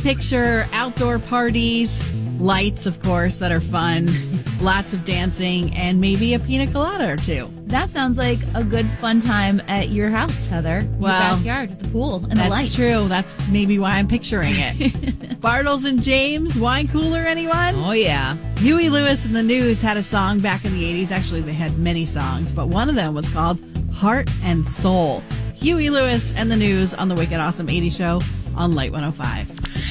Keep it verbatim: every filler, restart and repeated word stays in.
picture outdoor parties, lights, of course, that are fun, lots of dancing, and maybe a pina colada or two. That sounds like a good fun time at your house, Heather. Well, your backyard with the pool and the lights. That's true. That's maybe why I'm picturing it. Bartles and James, wine cooler, anyone? Oh, yeah. Huey Lewis and the News had a song back in the eighties. Actually, they had many songs, but one of them was called Heart and Soul. Huey Lewis and the News on the Wicked Awesome eighties Show on Light one oh five.